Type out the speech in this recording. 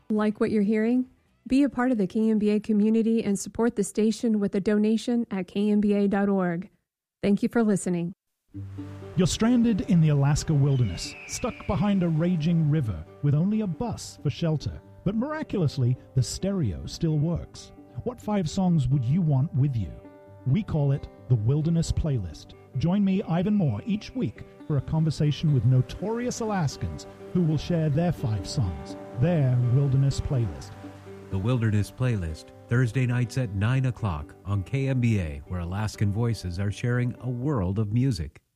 Like what you're hearing? Be a part of the KMBA community and support the station with a donation at kmba.org. Thank you for listening. You're stranded in the Alaska wilderness, stuck behind a raging river with only a bus for shelter. But miraculously, the stereo still works. What 5 songs would you want with you? We call it the Wilderness Playlist. Join me, Ivan Moore, each week for a conversation with notorious Alaskans who will share their 5 songs, their Wilderness Playlist. The Wilderness Playlist, Thursday nights at 9 o'clock on KMBA, where Alaskan voices are sharing a world of music.